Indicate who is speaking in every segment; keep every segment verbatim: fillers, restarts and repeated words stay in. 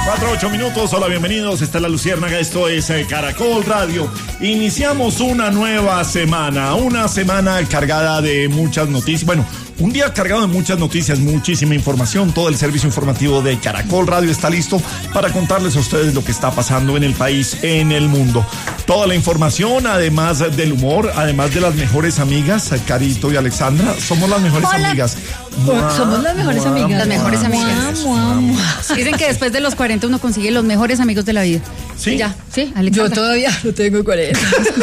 Speaker 1: cuatro, ocho minutos, hola, bienvenidos, está La Luciérnaga, esto es eh, Caracol Radio. Iniciamos una nueva semana, una semana cargada de muchas noticias, bueno, un día cargado de muchas noticias, muchísima información. Todo el servicio informativo de Caracol Radio está listo para contarles a ustedes lo que está pasando en el país, en el mundo. Toda la información, además del humor, además de las mejores amigas, Carito y Alexandra, somos las mejores
Speaker 2: Hola.
Speaker 1: amigas.
Speaker 2: Mua, somos las mejores
Speaker 1: mua,
Speaker 2: amigas.
Speaker 1: mua,
Speaker 2: Las mejores
Speaker 1: mua,
Speaker 2: amigas.
Speaker 1: mua, mua.
Speaker 2: Dicen que después de los cuarenta uno consigue los mejores amigos de la vida.
Speaker 1: ¿Sí?
Speaker 2: Ya, sí, Alexandra.
Speaker 3: Yo todavía no tengo cuarenta.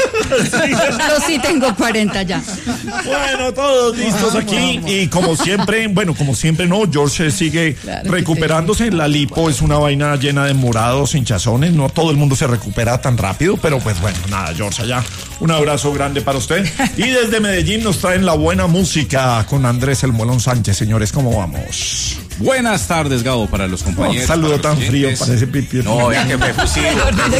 Speaker 2: Yo sí tengo cuarenta ya.
Speaker 1: Bueno, todos listos aquí y como siempre, bueno, como siempre no, George sigue
Speaker 3: Claro,
Speaker 1: recuperándose. La lipo es una vaina llena de morados, hinchazones, no todo el mundo se recupera tan rápido, pero pues bueno, nada, George, allá un abrazo grande para usted. Y desde Medellín nos traen la buena música con Andrés El Molón Sánchez. Señores, ¿cómo vamos?
Speaker 4: Buenas tardes, Gabo, para los compañeros.
Speaker 1: Un saludo
Speaker 4: para
Speaker 1: tan
Speaker 4: los
Speaker 1: frío,
Speaker 4: oyentes.
Speaker 1: parece pipi.
Speaker 4: No, vea que me pusieron.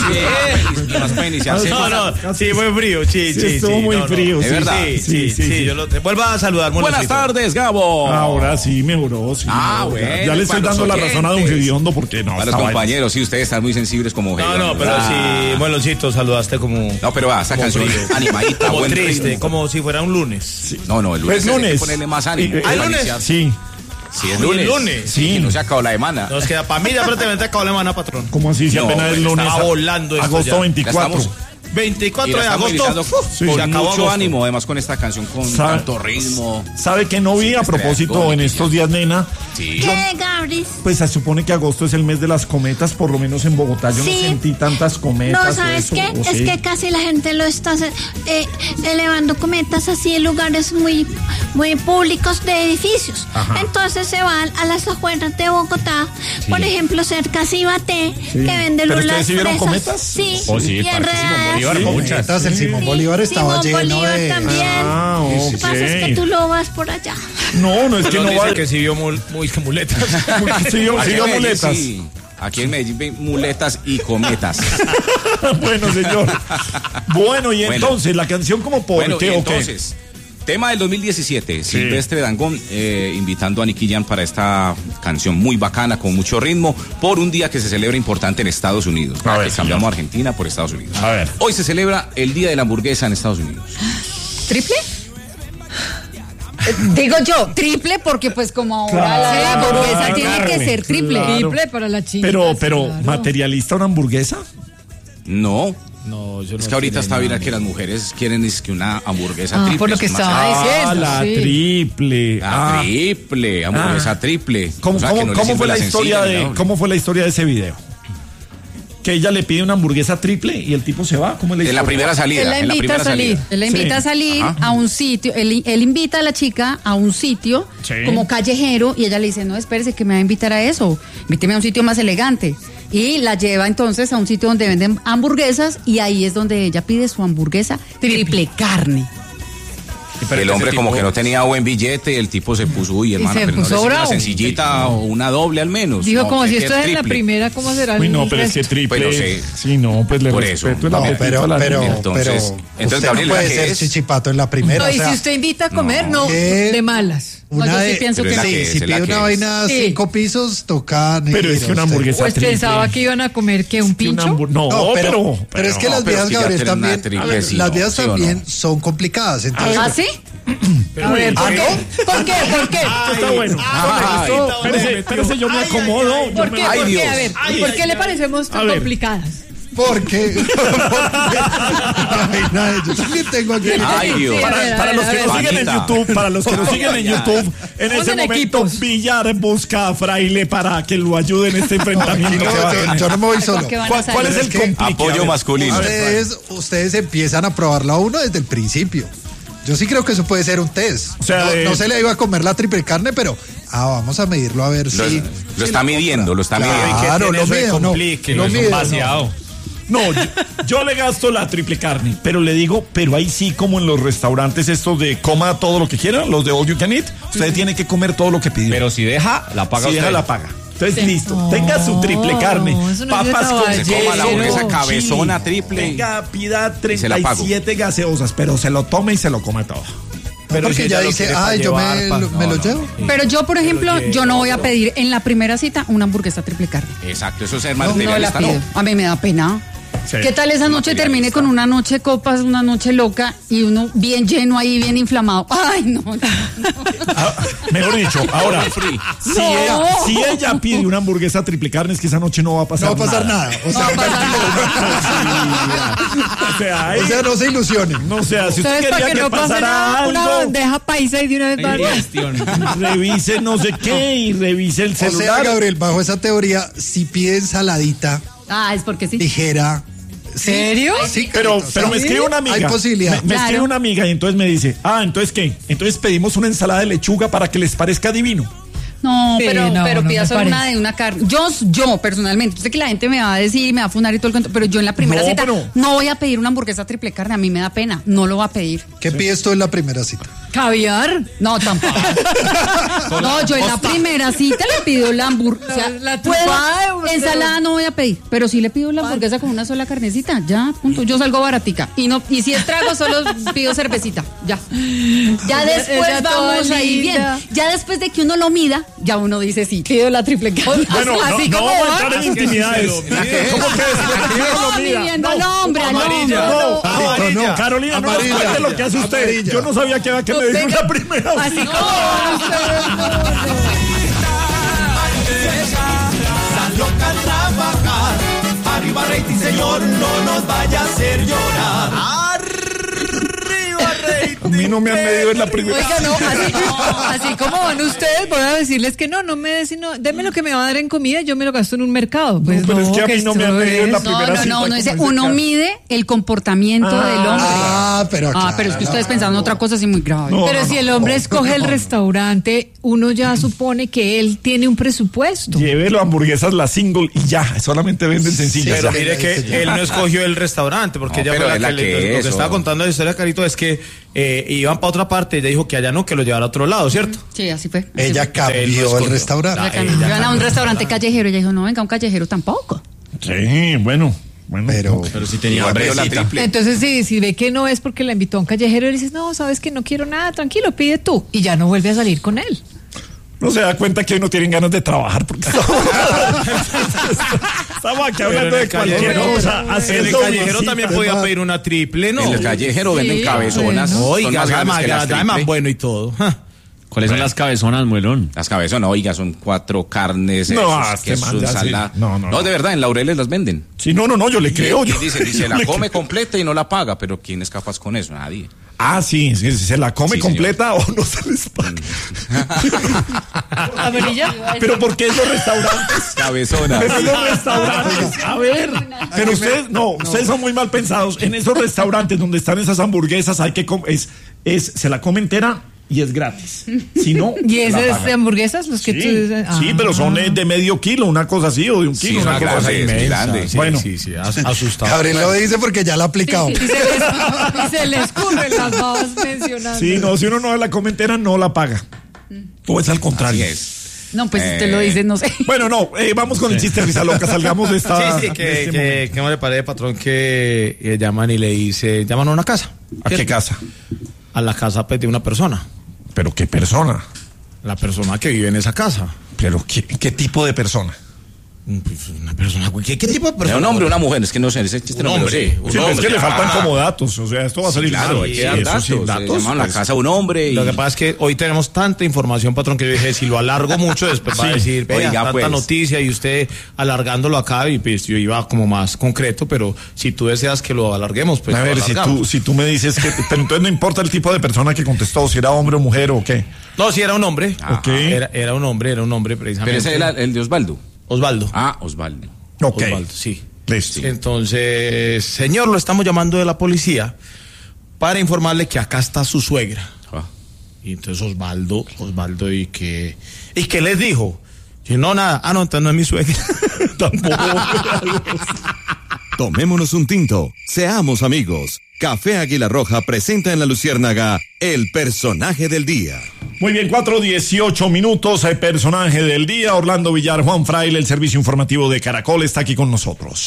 Speaker 4: Y más para iniciar.
Speaker 1: No,
Speaker 5: No, no, sí, muy frío, sí,
Speaker 1: Sí,
Speaker 5: sí,
Speaker 1: estuvo
Speaker 5: sí,
Speaker 1: muy
Speaker 5: no, no.
Speaker 1: frío,
Speaker 4: ¿De
Speaker 1: sí,
Speaker 4: verdad?
Speaker 5: Sí, sí,
Speaker 1: Sí,
Speaker 5: sí,
Speaker 1: sí, sí.
Speaker 5: yo lo te vuelva a saludar,
Speaker 4: Buenas
Speaker 5: Molosito.
Speaker 4: tardes, Gabo.
Speaker 1: Ahora sí mejoró, sí.
Speaker 4: Ah,
Speaker 1: mejoró.
Speaker 4: bueno,
Speaker 1: Ya le estoy
Speaker 4: para
Speaker 1: dando
Speaker 4: los
Speaker 1: la razón a don
Speaker 4: oyentes.
Speaker 1: Gediondo porque no.
Speaker 4: Para los
Speaker 1: esta vaina-
Speaker 4: compañeros, sí, ustedes están muy sensibles como
Speaker 5: No,
Speaker 4: Gediondo.
Speaker 5: no, pero
Speaker 4: Ah.
Speaker 5: sí, Molosito, saludaste como...
Speaker 4: No, pero va, esa
Speaker 5: como
Speaker 4: canción
Speaker 5: frío.
Speaker 4: animadita,
Speaker 5: Como
Speaker 4: buen
Speaker 5: triste,
Speaker 4: ritmo.
Speaker 5: como si fuera un lunes.
Speaker 4: No, no, el lunes.
Speaker 1: Pues
Speaker 4: hay que
Speaker 1: lunes.
Speaker 4: ponerle más ánimo.
Speaker 1: Y- eh,
Speaker 5: ¿Ah,
Speaker 4: para
Speaker 5: lunes?
Speaker 4: iniciar.
Speaker 1: Sí.
Speaker 4: Sí, es
Speaker 5: Uy,
Speaker 4: lunes.
Speaker 5: el lunes.
Speaker 1: Sí.
Speaker 4: Que no se acabó la semana.
Speaker 5: Nos queda, para mí ya prácticamente acabó la semana, patrón.
Speaker 1: ¿Cómo así? Si
Speaker 4: No,
Speaker 1: apenas el
Speaker 4: pues,
Speaker 1: lunes.
Speaker 5: estaba volando esto
Speaker 1: agosto
Speaker 5: ya.
Speaker 1: veinticuatro.
Speaker 4: Ya estamos- Y
Speaker 5: veinticuatro
Speaker 4: la
Speaker 5: de
Speaker 4: estamos
Speaker 5: agosto,
Speaker 4: iniciando
Speaker 5: uf,
Speaker 1: Sí.
Speaker 5: se
Speaker 4: con
Speaker 5: acabó
Speaker 4: mucho
Speaker 5: agosto.
Speaker 4: ánimo, además con esta canción con
Speaker 1: Sa-
Speaker 4: tanto ritmo.
Speaker 1: ¿Sabe que no vi a
Speaker 4: Silvestre
Speaker 1: propósito
Speaker 4: Dangond,
Speaker 1: en
Speaker 4: que
Speaker 1: estos
Speaker 4: ya-
Speaker 1: días, nena?
Speaker 4: Sí.
Speaker 2: ¿Qué, Gabris?
Speaker 1: Pues se supone que agosto es el mes de las cometas, por lo menos en Bogotá. Yo
Speaker 2: Sí.
Speaker 1: no sentí tantas cometas.
Speaker 2: No,
Speaker 1: o
Speaker 2: ¿sabes
Speaker 1: eso,
Speaker 2: qué?
Speaker 1: o
Speaker 2: Es
Speaker 1: sí.
Speaker 2: que casi la gente lo está eh, elevando cometas así en lugares muy, muy públicos de edificios.
Speaker 1: Ajá.
Speaker 2: Entonces se van a las afueras de Bogotá, por ejemplo, cerca a Cibaté,
Speaker 1: Sí.
Speaker 2: que vende
Speaker 1: ¿Pero
Speaker 2: lulas
Speaker 1: ustedes sí vieron
Speaker 2: fresas.
Speaker 1: cometas?
Speaker 2: Sí,
Speaker 5: Oh, sí,
Speaker 2: y
Speaker 5: Parque Simón
Speaker 2: enredadas.
Speaker 5: Bolívar,
Speaker 1: Sí.
Speaker 5: muchas.
Speaker 6: Entonces el Simón
Speaker 2: Sí,
Speaker 6: Bolívar estaba
Speaker 2: Simón
Speaker 6: lleno
Speaker 2: Bolívar
Speaker 6: de...
Speaker 2: también.
Speaker 1: Ah,
Speaker 2: Lo que pasa es que
Speaker 1: ok.
Speaker 2: tú lo vas por allá.
Speaker 1: No, no es que
Speaker 5: Pero
Speaker 1: no
Speaker 5: dice
Speaker 1: va.
Speaker 5: que sí vio mul- muy muletas.
Speaker 1: Sí, yo
Speaker 4: Aquí
Speaker 1: sí,
Speaker 4: en
Speaker 1: yo
Speaker 4: Medellín,
Speaker 1: muletas.
Speaker 4: sí. Aquí en Medellín ven muletas y cometas.
Speaker 1: Bueno, señor. Bueno, y
Speaker 4: Bueno.
Speaker 1: entonces, la canción como por
Speaker 4: Bueno,
Speaker 1: qué
Speaker 4: y
Speaker 1: o qué?
Speaker 4: entonces, tema del dos mil diecisiete, Silvestre Dangond eh, invitando a Nicky Jam para esta canción muy bacana, con mucho ritmo, por un día que se celebra importante en Estados Unidos.
Speaker 1: A ver,
Speaker 4: que cambiamos a Argentina por Estados Unidos.
Speaker 1: A ver.
Speaker 4: Hoy se celebra el Día de la Hamburguesa en Estados Unidos.
Speaker 3: ¿Triple? Eh, Digo yo, triple porque pues como ahora
Speaker 1: Claro,
Speaker 3: la hamburguesa
Speaker 1: claro,
Speaker 3: tiene que
Speaker 1: carne,
Speaker 3: ser triple.
Speaker 1: claro.
Speaker 3: Triple para la chica.
Speaker 1: Pero, pero, ¿materialista una hamburguesa?
Speaker 4: No.
Speaker 5: No, yo
Speaker 4: Es
Speaker 5: no
Speaker 4: que ahorita
Speaker 5: tiene
Speaker 4: está
Speaker 5: nada.
Speaker 4: viral que las mujeres quieren es que una hamburguesa
Speaker 3: Ah,
Speaker 4: triple.
Speaker 3: por lo que
Speaker 4: es más
Speaker 3: estaba
Speaker 4: cara.
Speaker 3: diciendo.
Speaker 1: Ah, la
Speaker 3: sí.
Speaker 1: triple.
Speaker 4: La
Speaker 1: Ah.
Speaker 4: triple, hamburguesa
Speaker 1: Ah.
Speaker 4: triple.
Speaker 1: ¿Cómo,
Speaker 4: O sea,
Speaker 1: cómo-
Speaker 4: que no le
Speaker 1: cómo
Speaker 4: sirve
Speaker 1: fue la historia
Speaker 4: sencilla ni
Speaker 1: de
Speaker 4: doble.
Speaker 1: cómo fue la historia de ese video? Que ella le pide una hamburguesa triple y el tipo se va. ¿Cómo es la
Speaker 4: En la
Speaker 1: historia?
Speaker 4: primera salida.
Speaker 3: Él la
Speaker 4: en la
Speaker 3: invita a
Speaker 4: primera
Speaker 3: salir.
Speaker 4: salida.
Speaker 3: Él la invita
Speaker 1: Sí.
Speaker 3: a salir
Speaker 4: Ajá.
Speaker 3: a un sitio. Él, él invita a la chica a un sitio
Speaker 1: Sí.
Speaker 3: como callejero y ella le dice, no, espérese que me va a invitar a eso. Invíteme a un sitio más elegante. Y la lleva entonces a un sitio donde venden hamburguesas y ahí es donde ella pide su hamburguesa triple carne.
Speaker 5: Pero
Speaker 4: El
Speaker 5: ese
Speaker 4: hombre como
Speaker 5: tipo-
Speaker 4: que no tenía buen billete, el tipo se puso, uy, hermano,
Speaker 3: se
Speaker 4: pero no
Speaker 3: puso
Speaker 4: le sirve una
Speaker 3: bravo.
Speaker 4: sencillita o una doble al menos.
Speaker 3: Dijo,
Speaker 4: No,
Speaker 3: como
Speaker 4: que
Speaker 3: si
Speaker 4: es
Speaker 3: esto es la
Speaker 4: triple.
Speaker 3: primera, ¿cómo será el
Speaker 1: Uy, no, pero es que
Speaker 3: resto?
Speaker 1: triple.
Speaker 4: Pues no sé.
Speaker 1: Sí, no, pues le
Speaker 4: Por
Speaker 1: respeto
Speaker 4: eso.
Speaker 1: el
Speaker 6: No,
Speaker 1: apetito
Speaker 6: pero,
Speaker 1: a la
Speaker 6: pero,
Speaker 1: niña.
Speaker 4: Entonces-
Speaker 6: pero
Speaker 4: entonces,
Speaker 6: usted
Speaker 4: Gabriela,
Speaker 6: no puede
Speaker 4: ¿qué
Speaker 6: ser
Speaker 4: es?
Speaker 6: chichipato en la primera.
Speaker 3: No,
Speaker 6: o
Speaker 3: y
Speaker 6: sea,
Speaker 3: si usted invita a comer,
Speaker 4: no.
Speaker 3: no,
Speaker 6: ¿Qué?
Speaker 3: de malas. No,
Speaker 6: una
Speaker 3: yo sí
Speaker 6: de-
Speaker 3: pienso
Speaker 4: pero
Speaker 3: que
Speaker 4: es la
Speaker 3: no.
Speaker 6: sí,
Speaker 4: que es,
Speaker 6: si
Speaker 4: es la
Speaker 6: pide
Speaker 4: que
Speaker 6: una
Speaker 4: es.
Speaker 6: vaina
Speaker 3: Sí.
Speaker 6: cinco pisos, toca...
Speaker 1: Pero es que una hamburguesa
Speaker 3: Pues
Speaker 1: triple.
Speaker 3: pensaba que iban a comer que un
Speaker 1: Que una
Speaker 3: pincho.
Speaker 1: hambur- No,
Speaker 6: No, pero,
Speaker 1: pero,
Speaker 6: pero, es que
Speaker 4: no,
Speaker 6: las
Speaker 4: pero
Speaker 6: vías,
Speaker 4: es que ya
Speaker 6: Gabriel,
Speaker 4: tienen una
Speaker 6: también,
Speaker 4: triple, sí,
Speaker 6: las
Speaker 4: no,
Speaker 6: vías
Speaker 4: ¿sí o
Speaker 6: también
Speaker 4: no?
Speaker 6: son complicadas. Entonces,
Speaker 3: ¿Ah, sí? A ver, ¿por qué? ¿Por qué? ¿Por qué?
Speaker 1: Esto está bueno.
Speaker 4: Ay,
Speaker 1: Esto- espérese, espérese, yo me acomodo. yo
Speaker 3: ¿Por
Speaker 1: me-
Speaker 3: qué?
Speaker 4: Ay,
Speaker 3: ¿Por qué?
Speaker 4: Dios.
Speaker 3: A ver, ¿por qué le parecemos
Speaker 1: A
Speaker 3: tan
Speaker 1: ver.
Speaker 3: complicadas?
Speaker 6: porque, porque Ay, yo también tengo aquí.
Speaker 4: Ay, Dios.
Speaker 3: Sí, a ver,
Speaker 1: Para,
Speaker 3: a
Speaker 1: para
Speaker 3: ver,
Speaker 1: los
Speaker 3: a
Speaker 1: que
Speaker 3: ver.
Speaker 1: nos siguen en
Speaker 4: Juanita.
Speaker 1: YouTube, para los que nos siguen en YouTube, en ese
Speaker 3: Usen
Speaker 1: momento
Speaker 3: equipos.
Speaker 1: Villar busca a Fraile para que lo ayude en este
Speaker 6: Aquí
Speaker 1: enfrentamiento
Speaker 6: no,
Speaker 1: que va a
Speaker 6: yo,
Speaker 1: tener.
Speaker 6: yo no me voy solo.
Speaker 3: ¿Qué van a
Speaker 1: ¿Cuál,
Speaker 3: salir?
Speaker 1: cuál es el
Speaker 6: Es que
Speaker 1: complique?
Speaker 4: apoyo
Speaker 1: A ver.
Speaker 4: masculino.
Speaker 1: A ver,
Speaker 6: Ustedes, ustedes empiezan a probarlo a uno desde el principio. Yo sí creo que eso puede ser un test.
Speaker 1: O sea,
Speaker 6: no,
Speaker 1: de-
Speaker 6: no se le iba a comer la triple carne, pero ah, vamos a medirlo a ver
Speaker 4: Lo,
Speaker 6: si.
Speaker 4: lo está midiendo, lo está midiendo.
Speaker 6: Claro,
Speaker 5: tiene
Speaker 6: lo
Speaker 5: eso de
Speaker 6: mide o no.
Speaker 5: complique,
Speaker 6: Lo
Speaker 5: no es un
Speaker 6: mide o no.
Speaker 5: vaciado.
Speaker 1: No, yo, yo le gasto la triple carne, pero le digo, pero ahí sí, como en los restaurantes estos de coma todo lo que quiera, los de all you can eat, usted tiene que comer todo lo que pidió.
Speaker 5: Pero si deja, la paga
Speaker 1: si
Speaker 5: usted.
Speaker 1: deja, la paga. Entonces,
Speaker 3: Sí.
Speaker 1: listo, tenga su triple carne,
Speaker 3: eso no es de
Speaker 1: papas con
Speaker 3: caballero.
Speaker 4: Se coma la hamburguesa
Speaker 1: con
Speaker 4: cabezona
Speaker 1: chile.
Speaker 4: triple.
Speaker 1: Venga, pida
Speaker 4: se la pago.
Speaker 1: treinta y siete gaseosas, pero se lo tome y se lo come todo.
Speaker 6: Pero porque
Speaker 5: si
Speaker 6: ya
Speaker 5: ella lo
Speaker 6: dice,
Speaker 5: quiere pa'
Speaker 6: ay, yo
Speaker 5: llevar,
Speaker 6: me,
Speaker 5: pa-
Speaker 6: lo- me
Speaker 5: no,
Speaker 6: lo
Speaker 5: no.
Speaker 6: llevo.
Speaker 3: Pero yo, por ejemplo,
Speaker 5: llevo.
Speaker 3: yo no voy a pedir en la primera cita una hamburguesa triple carne.
Speaker 4: Exacto, eso es ser
Speaker 3: No, no la
Speaker 4: materialista,
Speaker 3: pido.
Speaker 4: no.
Speaker 3: A mí me da pena.
Speaker 1: Sí.
Speaker 3: ¿Qué tal esa noche termine
Speaker 4: materialista.
Speaker 3: con una noche de copas, una noche loca y uno bien lleno ahí, bien inflamado? Ay, no. no.
Speaker 1: Ah, mejor dicho, ahora,
Speaker 4: Free.
Speaker 1: si,
Speaker 3: No.
Speaker 1: ella, si ella pide una hamburguesa triple carne, es que esa noche no va a pasar
Speaker 6: No va a pasar nada. O sea,
Speaker 3: No pasa nada.
Speaker 1: O sea, ahí-
Speaker 6: o sea, no se ilusionen.
Speaker 1: no, o sea, si usted
Speaker 2: Entonces, para
Speaker 1: quería
Speaker 2: que
Speaker 1: que
Speaker 2: no pase
Speaker 1: pasara
Speaker 2: nada, una
Speaker 1: algo,
Speaker 2: bandeja paisa y de una vez va.
Speaker 1: revise no sé qué y revise el
Speaker 6: O sea,
Speaker 1: celular.
Speaker 6: Gabriel, bajo esa teoría, si pide ensaladita
Speaker 3: Ah, es porque sí.
Speaker 6: ligera.
Speaker 2: ¿Serio?
Speaker 6: Sí,
Speaker 1: Pero,
Speaker 6: o sea,
Speaker 1: pero me escribe una amiga.
Speaker 6: Hay posibilidad.
Speaker 1: Me, me
Speaker 3: Claro.
Speaker 1: escribe una amiga y entonces me dice, ah, entonces qué, entonces pedimos una ensalada de lechuga para que les parezca divino.
Speaker 3: No,
Speaker 2: Sí,
Speaker 3: pero,
Speaker 2: no,
Speaker 3: pero
Speaker 2: no
Speaker 3: pida
Speaker 2: me
Speaker 3: solo una
Speaker 2: parece.
Speaker 3: de una carne. Yo, yo personalmente, yo sé que la gente me va a decir y me va a funar y todo el cuento, pero yo en la primera
Speaker 1: No,
Speaker 3: cita
Speaker 1: pero-
Speaker 3: no voy a pedir una hamburguesa triple carne, a mí me da pena, no lo voy a pedir.
Speaker 6: ¿Qué pides tú en la primera cita?
Speaker 2: ¿Caviar?
Speaker 3: No, tampoco. No, yo en la primera cita le pido la hamburguesa.
Speaker 2: La- la
Speaker 3: ¿puedo?
Speaker 2: tupada de usted.
Speaker 3: Ensalada no voy a pedir, pero sí le pido la hamburguesa con una sola carnecita, ya, punto. Yo salgo baratica. Y no, y si es trago, solo pido cervecita, ya. Ya después
Speaker 2: ella toda
Speaker 3: vamos ahí bien.
Speaker 2: linda.
Speaker 3: Ya después de que uno lo mida, ya uno dice sí, pido la triple carne.
Speaker 1: Bueno, no,
Speaker 2: así
Speaker 1: no
Speaker 2: como
Speaker 1: vamos a
Speaker 2: va.
Speaker 1: entrar en intimidades. ¿Cómo que después de que uno lo
Speaker 3: No,
Speaker 1: mida?
Speaker 3: midiendo
Speaker 1: No.
Speaker 3: al hombre, al hombre.
Speaker 1: No,
Speaker 6: Amarilla.
Speaker 1: no, Carolina, no nos
Speaker 6: Amarilla.
Speaker 1: cuente lo que hace usted.
Speaker 6: Amarilla.
Speaker 1: Yo no sabía que había que medir una primera
Speaker 2: Así
Speaker 1: cita.
Speaker 2: como van ustedes, no, no.
Speaker 7: loca trabajar. Arriba rating, señor, no nos vaya a hacer llorar. Arriba rating.
Speaker 1: A mí no me han medido en la primera.
Speaker 2: Oiga, no, así, así como van ustedes, voy a decirles que no, no me des, sino, deme lo que me va a dar en comida, yo me lo gasto en un mercado. Pues
Speaker 1: pero
Speaker 2: no,
Speaker 1: es que a mí no me han
Speaker 2: esto
Speaker 1: medido en la
Speaker 2: es-
Speaker 3: No,
Speaker 1: primera
Speaker 3: no,
Speaker 1: cita,
Speaker 3: no, uno
Speaker 1: como
Speaker 3: dice,
Speaker 1: dice
Speaker 3: uno
Speaker 1: Carlos.
Speaker 3: mide el comportamiento del hombre.
Speaker 6: Ah, pero
Speaker 3: Ah, pero es que ustedes pensaban en otra cosa así muy grave.
Speaker 1: No,
Speaker 2: Pero
Speaker 1: no,
Speaker 2: si
Speaker 1: no,
Speaker 2: el hombre
Speaker 1: no,
Speaker 2: escoge el
Speaker 1: no.
Speaker 2: restaurante, uno ya supone que él tiene un presupuesto.
Speaker 1: Llévelo hamburguesas la single y ya, solamente venden sencillas.
Speaker 5: Pero
Speaker 1: ya.
Speaker 5: mire que él no escogió el restaurante, porque
Speaker 4: No,
Speaker 5: ella
Speaker 4: pero
Speaker 5: fue la
Speaker 4: es la
Speaker 5: que, le-
Speaker 4: que
Speaker 5: lo que
Speaker 4: eso.
Speaker 5: estaba contando la historia, Carito, es que eh, iban para otra parte, ella dijo que allá no, que lo llevara a otro lado, ¿cierto?
Speaker 3: Sí, así fue. así
Speaker 6: Ella
Speaker 3: fue.
Speaker 6: cambió
Speaker 5: Él no
Speaker 6: el
Speaker 5: escogió.
Speaker 6: restaurante.
Speaker 5: Ah,
Speaker 3: Iban
Speaker 5: ella
Speaker 3: a un restaurante callejero y ella dijo, no, venga, un callejero tampoco.
Speaker 1: Sí, bueno, bueno.
Speaker 6: Pero,
Speaker 5: Pero sí tenía
Speaker 4: Igual pidió la
Speaker 5: hambrecita.
Speaker 4: triple.
Speaker 2: Entonces, si, si ve que no es porque la invitó a un callejero, le dices, no, sabes que no quiero nada, tranquilo, pide tú. Y ya no vuelve a salir con él.
Speaker 1: No se da cuenta que hoy no tienen ganas de trabajar porque estamos, estamos aquí
Speaker 5: Pero
Speaker 1: hablando
Speaker 5: en
Speaker 1: de
Speaker 5: el
Speaker 1: cualquier
Speaker 5: callejero,
Speaker 1: cosa.
Speaker 5: en el
Speaker 1: haciendo
Speaker 5: callejero
Speaker 1: visita.
Speaker 5: también podía pedir una triple, ¿no?
Speaker 4: En el callejero venden
Speaker 2: Sí,
Speaker 4: cabezonas.
Speaker 2: bueno.
Speaker 4: son
Speaker 5: Oiga,
Speaker 4: más grandes
Speaker 5: además,
Speaker 4: que las
Speaker 5: además
Speaker 4: triple.
Speaker 5: bueno y todo. Ja.
Speaker 8: ¿Cuáles son las cabezonas, muelón?
Speaker 4: Las cabezonas, oiga, son cuatro carnes,
Speaker 1: No,
Speaker 4: esos,
Speaker 1: este
Speaker 4: quesos,
Speaker 1: man ya sí.
Speaker 4: ensalada.
Speaker 1: No, no, no.
Speaker 4: de verdad, en Laureles las venden.
Speaker 1: Sí, no, no, no, yo le creo.
Speaker 4: Y
Speaker 1: Yo,
Speaker 4: dice, dice,
Speaker 1: yo
Speaker 4: la
Speaker 1: le
Speaker 4: come
Speaker 1: creo.
Speaker 4: completa y no la paga, pero ¿quién es capaz con eso? Nadie.
Speaker 1: Ah, sí, sí, sí, se la come
Speaker 4: Sí,
Speaker 1: completa o no se les paga.
Speaker 2: ¿Amarilla?
Speaker 1: Pero ¿por qué esos restaurantes?
Speaker 4: Cabezonas.
Speaker 1: Pero esos restaurantes, a ver, pero ustedes, no, ustedes son muy mal pensados. En esos restaurantes donde están esas hamburguesas, hay que com- es, es, se la come entera y es gratis. Si no,
Speaker 2: ¿Y
Speaker 1: la
Speaker 2: esas
Speaker 1: pagan.
Speaker 2: hamburguesas? Los que
Speaker 1: Sí,
Speaker 2: tú dices?
Speaker 1: sí,
Speaker 2: Ah.
Speaker 1: pero son eh, de medio kilo, una cosa así, o de un
Speaker 4: Sí,
Speaker 1: kilo,
Speaker 4: son
Speaker 1: una cosa
Speaker 4: grandes,
Speaker 1: así.
Speaker 4: muy grandes.
Speaker 5: Sí,
Speaker 1: Bueno.
Speaker 5: sí, sí, as- asustado.
Speaker 6: Gabriel lo dice porque ya lo ha aplicado.
Speaker 2: Y se les, y se les curren las babas mencionando.
Speaker 1: Sí, no, si uno no la come entera, no la paga. O es al contrario.
Speaker 4: Así es.
Speaker 3: No, pues si usted
Speaker 4: Eh.
Speaker 3: lo dice, no sé.
Speaker 1: Bueno, no, eh, vamos con el chiste risa loca, salgamos de esta.
Speaker 5: Sí, sí,
Speaker 1: de
Speaker 5: que,
Speaker 1: este
Speaker 5: que,
Speaker 1: momento.
Speaker 5: que no le parece, patrón, que eh, llaman y le dice, llaman a una casa.
Speaker 1: ¿A qué
Speaker 5: ¿cierto?
Speaker 1: casa?
Speaker 5: A la casa pues, de una persona.
Speaker 1: Pero qué persona.
Speaker 5: La persona que vive en esa casa.
Speaker 1: Pero qué, qué tipo de persona.
Speaker 5: Mm, pues, Una persona, ¿qué, qué tipo de
Speaker 4: ¿Es
Speaker 5: persona?
Speaker 4: un hombre o una mujer? Es que no sé, ese chiste
Speaker 5: Un
Speaker 4: no me lo
Speaker 5: hombre,
Speaker 4: sé.
Speaker 5: un
Speaker 1: Sí, pero es
Speaker 5: hombre.
Speaker 1: que le faltan
Speaker 5: Ah.
Speaker 1: como datos, o sea, esto va a salir
Speaker 4: Claro,
Speaker 1: mal.
Speaker 4: hay que
Speaker 1: Sí,
Speaker 4: dar
Speaker 1: eso
Speaker 4: datos.
Speaker 1: sin
Speaker 4: Se
Speaker 1: datos,
Speaker 4: llamaron la
Speaker 1: pues.
Speaker 4: casa a un hombre y...
Speaker 5: Lo que pasa es que hoy tenemos tanta información, patrón, que yo dije, si lo alargo mucho, después va a
Speaker 1: Sí.
Speaker 5: decir, vea,
Speaker 4: Oiga,
Speaker 5: tanta
Speaker 4: pues.
Speaker 5: noticia y usted alargándolo acá, y pues yo iba como más concreto, pero si tú deseas que lo alarguemos, pues
Speaker 1: A
Speaker 5: lo
Speaker 1: ver, si
Speaker 5: alargamos.
Speaker 1: tú, si tú me dices que. Pero entonces no importa el tipo de persona que contestó, si era hombre o mujer o qué.
Speaker 5: No, si era un hombre.
Speaker 1: Ok.
Speaker 5: Era, era un hombre, era un hombre
Speaker 4: Pero
Speaker 5: precisamente.
Speaker 4: ese era el de Osvaldo.
Speaker 5: Osvaldo.
Speaker 4: Ah, Osvaldo.
Speaker 1: Ok.
Speaker 5: Osvaldo, sí.
Speaker 1: Listo.
Speaker 5: Entonces, señor, lo estamos llamando de la policía para informarle que acá está su suegra.
Speaker 4: Ah.
Speaker 5: Y entonces Osvaldo, Osvaldo, ¿y qué? ¿Y qué les dijo? Y no, nada. Ah, no, entonces no es mi suegra. Tampoco.
Speaker 9: Tomémonos un tinto, seamos amigos. Café Águila Roja presenta en La Luciérnaga el personaje del día.
Speaker 1: Muy bien, cuatro dieciocho minutos. El personaje del día, Orlando Villar, Juan Fraile, el servicio informativo de Caracol, está aquí con nosotros.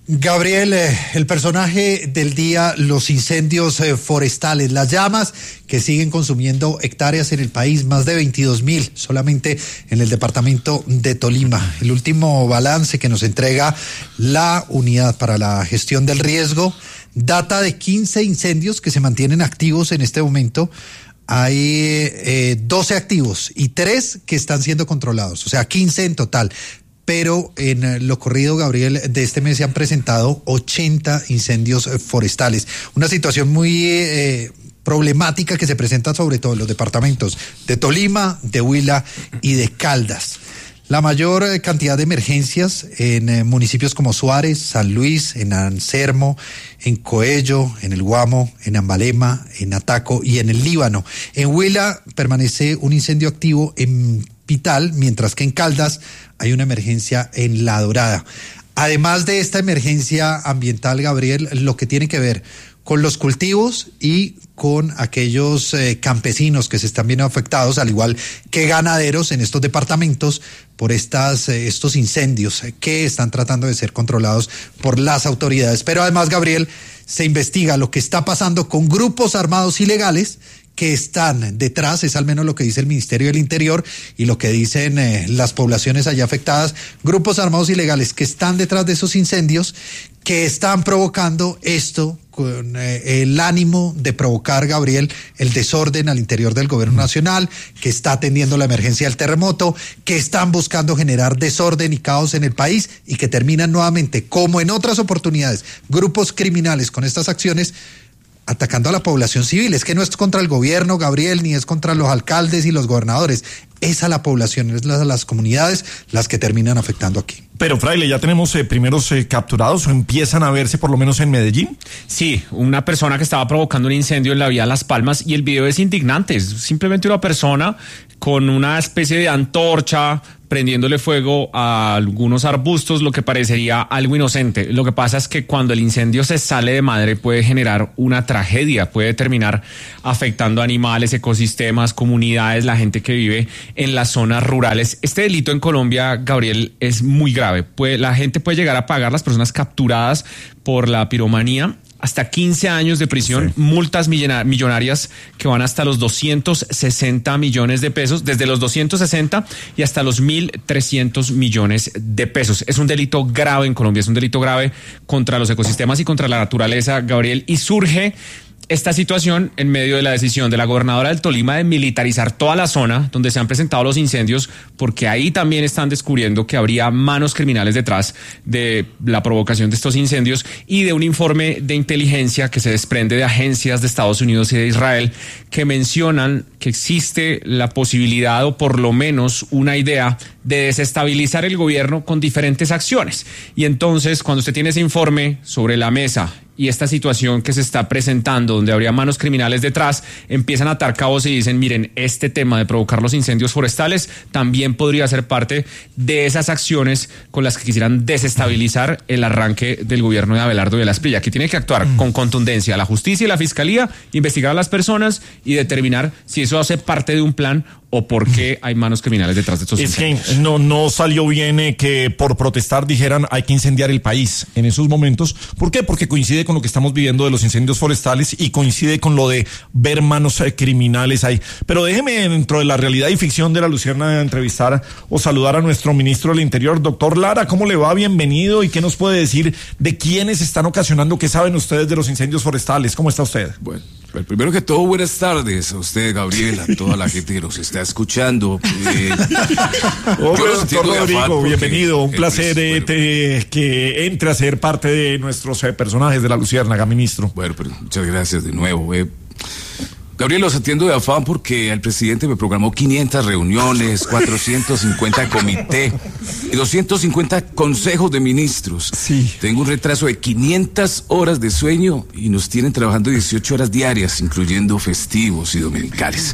Speaker 6: Gabriel, eh, el personaje del día, los incendios eh, forestales, las llamas que siguen consumiendo hectáreas en el país, más de veintidós mil solamente en el departamento de Tolima. El último balance que nos entrega la Unidad para la Gestión del Riesgo data de quince incendios que se mantienen activos en este momento. Hay eh, doce activos y tres que están siendo controlados, o sea, quince en total. Pero en lo corrido, Gabriel, de este mes se han presentado ochenta incendios forestales. Una situación muy eh, problemática que se presenta sobre todo en los departamentos de Tolima, de Huila y de Caldas. La mayor cantidad de emergencias en eh, municipios como Suárez, San Luis, en Ansermo, en Coello, en el Guamo, en Ambalema, en Ataco y en el Líbano. En Huila permanece un incendio activo en Pital, mientras que en Caldas hay una emergencia en La Dorada. Además de esta emergencia ambiental, Gabriel, lo que tiene que ver con los cultivos y con aquellos eh, campesinos que se están viendo afectados, al igual que ganaderos en estos departamentos, por estas, eh, estos incendios que están tratando de ser controlados por las autoridades. Pero además, Gabriel, se investiga lo que está pasando con grupos armados ilegales que están detrás, es al menos lo que dice el Ministerio del Interior y lo que dicen eh, las poblaciones allá afectadas, grupos armados ilegales que están detrás de esos incendios, que están provocando esto con eh, el ánimo de provocar, Gabriel, el desorden al interior del gobierno nacional, que está atendiendo la emergencia del terremoto, que están buscando generar desorden y caos en el país y que terminan nuevamente, como en otras oportunidades, grupos criminales con estas acciones, atacando a la población civil. Es que no es contra el gobierno, Gabriel, ni es contra los alcaldes y los gobernadores. Es a la población, es a las comunidades las que terminan afectando aquí.
Speaker 1: Pero, Fraile, ¿ya tenemos eh, primeros eh, capturados o empiezan a verse por lo menos en Medellín?
Speaker 8: Sí, una persona que estaba provocando un incendio en la vía Las Palmas y el video es indignante. Es simplemente una persona con una especie de antorcha prendiéndole fuego a algunos arbustos, lo que parecería algo inocente. Lo que pasa es que cuando el incendio se sale de madre puede generar una tragedia, puede terminar afectando animales, ecosistemas, comunidades, la gente que vive en las zonas rurales. Este delito en Colombia, Gabriel, es muy grave. Puede, la gente puede llegar a pagar, las personas capturadas por la piromanía, hasta quince años de prisión, sí. Multas millonarias que van hasta los doscientos sesenta millones de pesos, desde los doscientos sesenta y hasta los mil trescientos millones de pesos. Es un delito grave en Colombia, es un delito grave contra los ecosistemas y contra la naturaleza, Gabriel, y surge esta situación en medio de la decisión de la gobernadora del Tolima de militarizar toda la zona donde se han presentado los incendios, porque ahí también están descubriendo que habría manos criminales detrás de la provocación de estos incendios, y de un informe de inteligencia que se desprende de agencias de Estados Unidos y de Israel que mencionan que existe la posibilidad, o por lo menos una idea, de desestabilizar el gobierno con diferentes acciones. Y entonces, cuando usted tiene ese informe sobre la mesa y esta situación que se está presentando, donde habría manos criminales detrás, empiezan a atar cabos y dicen, miren, este tema de provocar los incendios forestales también podría ser parte de esas acciones con las que quisieran desestabilizar el arranque del gobierno de Abelardo Vélez Prilla. Aquí tiene que actuar mm. con contundencia la justicia y la fiscalía, investigar a las personas y determinar si eso hace parte de un plan o por qué hay manos criminales detrás de estos
Speaker 1: es
Speaker 8: incendios.
Speaker 1: Que no, no salió bien eh, que por protestar dijeran hay que incendiar el país en esos momentos. ¿Por qué? Porque coincide con lo que estamos viviendo de los incendios forestales y coincide con lo de ver manos eh, criminales ahí. Pero déjeme, dentro de la realidad y ficción de la Luciérnaga, entrevistar o saludar a nuestro ministro del Interior, doctor Lara. ¿Cómo le va? Bienvenido. ¿Y qué nos puede decir de quiénes están ocasionando? ¿Qué saben ustedes de los incendios forestales? ¿Cómo está usted?
Speaker 10: Bueno, primero que todo, buenas tardes a usted, Gabriel, a toda la gente que nos está escuchando. Eh,
Speaker 1: Hombre, doctor Rodrigo, bienvenido. Un placer eh, bueno, te, que entre a ser parte de nuestros eh, personajes de la Luciérnaga, ministro.
Speaker 10: Bueno, pero muchas gracias de nuevo. Eh. Gabriel, los atiendo de afán porque el presidente me programó quinientas reuniones, cuatrocientos cincuenta comités y doscientos cincuenta consejos de ministros.
Speaker 1: Sí.
Speaker 10: Tengo un retraso de quinientas horas de sueño y nos tienen trabajando dieciocho horas diarias, incluyendo festivos y dominicales.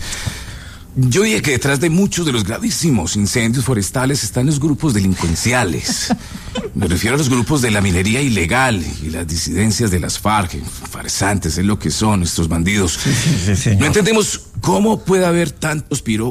Speaker 10: Yo dije que detrás de muchos de los gravísimos incendios forestales están los grupos delincuenciales. Me refiero a los grupos de la minería ilegal y las disidencias de las FARC. Farsantes es lo que son estos bandidos.
Speaker 1: Sí, sí, sí,
Speaker 10: no entendemos cómo puede haber tantos piro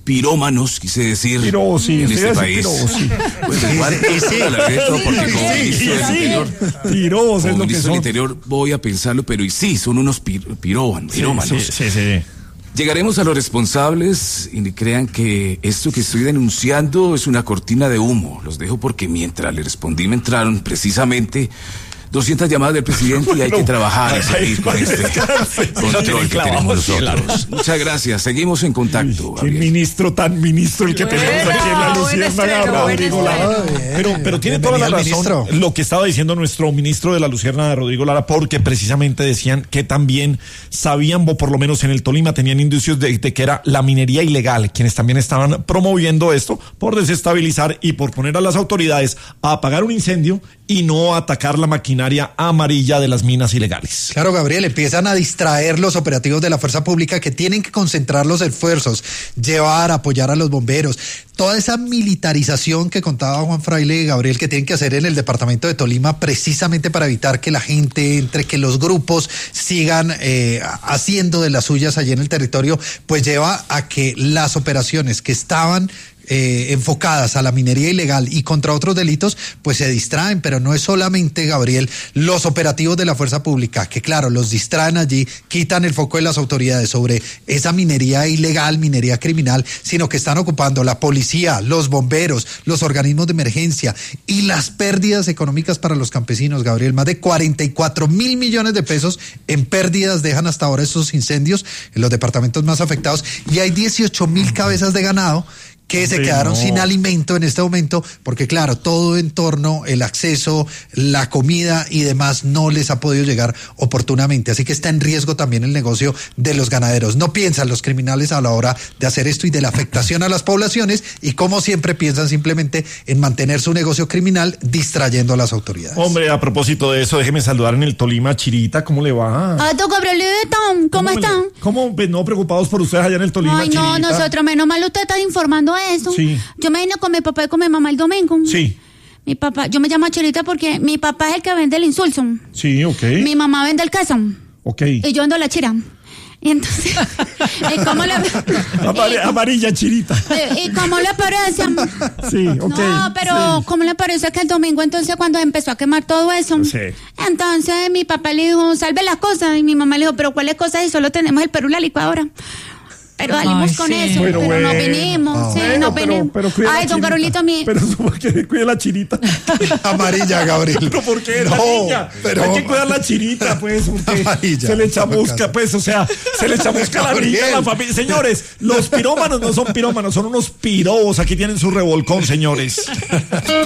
Speaker 10: pirómanos, quise decir,
Speaker 1: Piró, sí,
Speaker 10: en
Speaker 1: sí,
Speaker 10: este
Speaker 1: sí,
Speaker 10: país.
Speaker 1: piró, sí.
Speaker 10: Bueno, igual, no alargué todo porque como
Speaker 1: Sí,
Speaker 10: ministro del
Speaker 1: sí,
Speaker 10: Interior,
Speaker 1: Pirós
Speaker 10: como
Speaker 1: es lo que
Speaker 10: ministro del
Speaker 1: son.
Speaker 10: Interior voy a pensarlo, pero y sí, son unos pir- pirómanos. pirómanos.
Speaker 1: Sí, sí, sí.
Speaker 10: Llegaremos a los responsables y ni crean que esto que estoy denunciando es una cortina de humo. Los dejo porque mientras le respondí me entraron precisamente doscientas llamadas del presidente y hay que trabajar y seguir con este control que tenemos nosotros. Muchas gracias. Seguimos en contacto.
Speaker 1: Qué ministro tan ministro el que tenemos aquí en la Luciérnaga, Rodrigo Lara. Pero, pero tiene toda la razón lo que estaba diciendo nuestro ministro de la Luciérnaga, Rodrigo Lara, porque precisamente decían que también sabían, o por lo menos en el Tolima tenían indicios de, de que era la minería ilegal, quienes también estaban promoviendo esto por desestabilizar y por poner a las autoridades a apagar un incendio y no atacar la maquinaria amarilla de las minas ilegales.
Speaker 6: Claro, Gabriel, empiezan a distraer los operativos de la fuerza pública que tienen que concentrar los esfuerzos, llevar, apoyar a los bomberos, toda esa militarización que contaba Juan Fraile y Gabriel que tienen que hacer en el departamento de Tolima precisamente para evitar que la gente entre, que los grupos sigan eh, haciendo de las suyas allí en el territorio, pues lleva a que las operaciones que estaban Eh, enfocadas a la minería ilegal y contra otros delitos, pues se distraen, pero no es solamente, Gabriel, los operativos de la fuerza pública, que claro, los distraen allí, quitan el foco de las autoridades sobre esa minería ilegal, minería criminal, sino que están ocupando la policía, los bomberos, los organismos de emergencia y las pérdidas económicas para los campesinos, Gabriel, más de cuarenta y cuatro mil millones de pesos en pérdidas dejan hasta ahora estos incendios en los departamentos más afectados y hay dieciocho mil cabezas de ganado que se quedaron no. sin alimento en este momento, porque claro, todo en torno, el acceso, la comida y demás no les ha podido llegar oportunamente, así que está en riesgo también el negocio de los ganaderos. No piensan los criminales a la hora de hacer esto y de la afectación a las poblaciones y como siempre piensan simplemente en mantener su negocio criminal distrayendo a las autoridades.
Speaker 1: Hombre, a propósito de eso, déjeme saludar en el Tolima a Chirita, ¿cómo le va?
Speaker 2: Ah, don Gabrielito, ¿cómo, ¿Cómo están?
Speaker 1: Le, ¿Cómo no preocupados por ustedes allá en el Tolima,
Speaker 2: Ay, no,
Speaker 1: Chirita?
Speaker 2: nosotros, menos mal usted está informando eso.
Speaker 1: Sí.
Speaker 2: Yo me vine con mi papá y con mi mamá el domingo.
Speaker 1: Sí.
Speaker 2: Mi papá, yo me llamo Chirita porque mi papá es el que vende el insulso.
Speaker 1: Sí, ok.
Speaker 2: Mi mamá vende el queso.
Speaker 1: Ok.
Speaker 2: Y yo vendo la chira. Y entonces, ¿y cómo le...
Speaker 1: Amar- amarilla, Chirita.
Speaker 2: ¿Y cómo le parece?
Speaker 1: Sí, ok.
Speaker 2: No, pero
Speaker 1: sí.
Speaker 2: ¿cómo le parece que el domingo entonces cuando empezó a quemar todo eso?
Speaker 1: Sí.
Speaker 2: Entonces mi papá le dijo, salve las cosas. Y mi mamá le dijo, pero ¿cuáles cosas? Y solo tenemos el Perú y la licuadora. Pero salimos
Speaker 3: Ay,
Speaker 2: con
Speaker 3: sí.
Speaker 2: eso,
Speaker 1: Bueno,
Speaker 2: pero
Speaker 1: bueno.
Speaker 2: no vinimos,
Speaker 1: Ah,
Speaker 2: sí,
Speaker 1: bueno,
Speaker 2: no
Speaker 1: pero-
Speaker 2: vinimos.
Speaker 1: pero cuida la
Speaker 2: Ay, don
Speaker 1: Chirita.
Speaker 2: Carolito, mi...
Speaker 1: Pero supongo que cuida la Chirita.
Speaker 6: Amarilla, Gabriel.
Speaker 1: ¿Pero por qué?
Speaker 6: No,
Speaker 1: La niña.
Speaker 6: pero-
Speaker 1: Hay que cuidar la Chirita, pues, porque
Speaker 6: Amarilla,
Speaker 1: se le
Speaker 6: en todo
Speaker 1: chamusca,
Speaker 6: caso.
Speaker 1: pues, o sea, se le chamusca la vida a la familia. Señores, los pirómanos no son pirómanos, son unos pirobos. Aquí tienen su revolcón, señores.